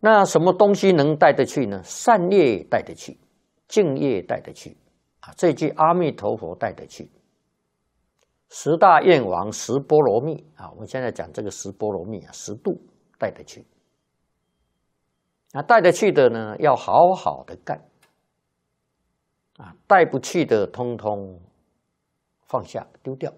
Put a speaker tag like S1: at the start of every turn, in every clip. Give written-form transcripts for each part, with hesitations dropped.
S1: 那什么东西能带得去呢？善业带得去，净业带得去啊。这句阿弥陀佛带得去。十大愿王十波罗蜜啊，我们现在讲这个十波罗蜜啊，十度带得去。那带得去的呢，要好好的干啊，带不去的通通放下丢掉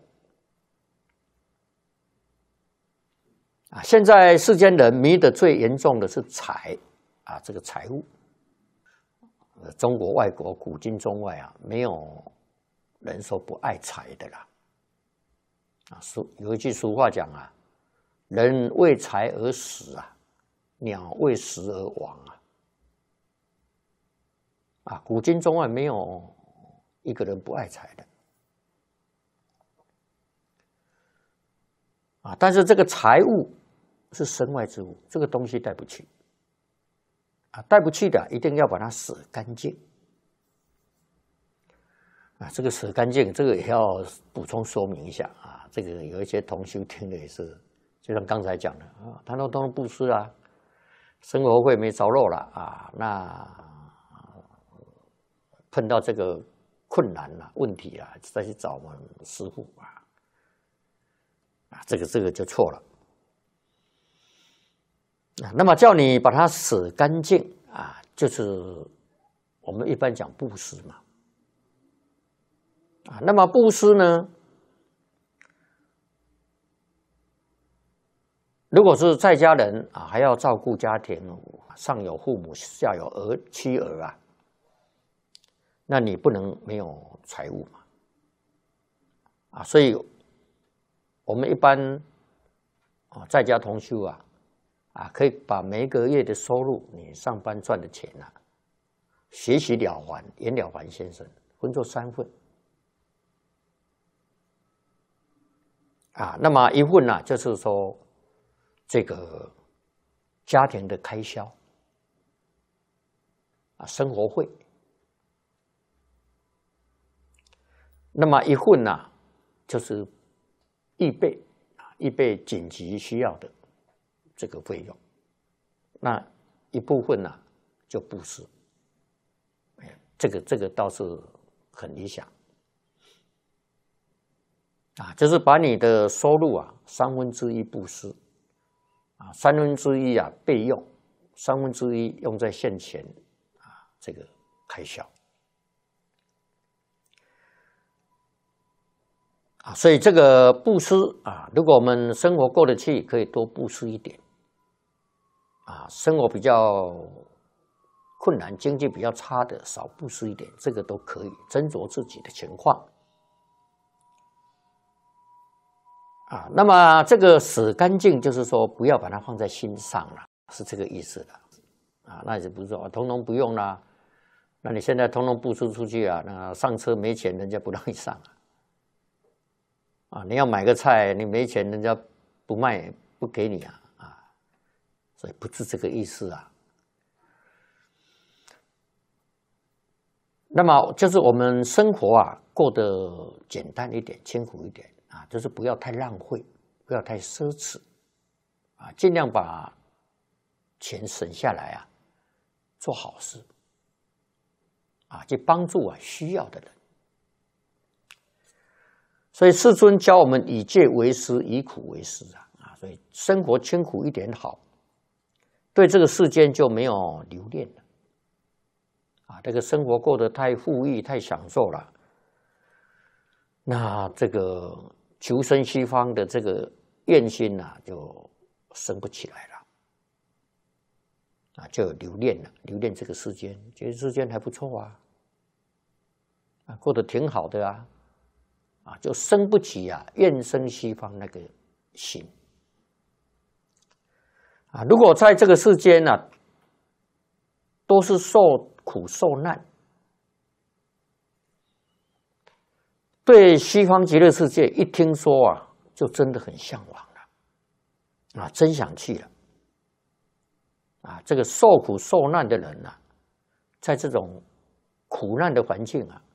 S1: 啊。现在世间人迷得最严重的是财啊，这个财物。中国、外国、古今中外啊，没有人说不爱财的啦。啊，有一句俗话讲啊，人为财而死啊，鸟为食而亡啊。啊，古今中外没有一个人不爱财的。啊，但是这个财物是身外之物，这个东西带不去。啊，带不去的一定要把它舍干净。啊，这个舍干净，这个也要补充说明一下啊。这个有一些同修听的也是，就像刚才讲的啊，他都通布施啊，生活费没着落了啊，那碰到这个困难了、问题了，再去找我们师父啊，这个就错了啊。那么叫你把它舍干净啊，就是我们一般讲布施嘛。啊，那么布施呢？如果是在家人啊，还要照顾家庭，上有父母，下有妻儿啊，那你不能没有财物嘛？啊，所以我们一般啊，在家同修啊，可以把每一个月的收入，你上班赚的钱啊，学习了凡严了凡先生分作3份。啊，那么一份呢，就是说这个家庭的开销啊，生活费。那么一份呢，就是预备紧急需要的这个费用。那一部分呢，就布施。这个倒是很理想。啊，就是把你的收入啊1/3布施，啊1/3啊备用，1/3用在现前啊这个开销。啊，所以这个布施啊，如果我们生活过得去，可以多布施一点。啊，生活比较困难、经济比较差的，少布施一点，这个都可以斟酌自己的情况。啊，那么这个舍干净，就是说不要把它放在心上了，是这个意思的。啊，那就不是说通通不用啦，那你现在通通布施出去啊，那上车没钱，人家不让你上啊。啊，你要买个菜，你没钱，人家不卖不给你啊，所以不是这个意思啊。那么就是我们生活啊过得简单一点，清苦一点。啊，就是不要太浪费，不要太奢侈，啊，尽量把钱省下来啊，做好事，啊，去帮助啊需要的人。所以世尊教我们以戒为师，以苦为师啊，所以生活清苦一点好，对这个世间就没有留恋了，啊，这个生活过得太富裕、太享受了，那这个求生西方的这个愿心啊，就生不起来了，啊，就留恋了，留恋这个世间，觉得世间还不错啊，过得挺好的啊，就生不起啊愿生西方那个心啊。如果在这个世间呢，都是受苦受难，对西方极乐世界一听说啊，就真的很向往了，啊，真想去了，啊，这个受苦受难的人啊，在这种苦难的环境啊，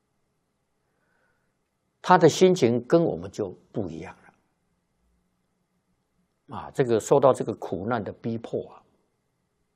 S1: 他的心情跟我们就不一样了，啊，这个受到这个苦难的逼迫啊，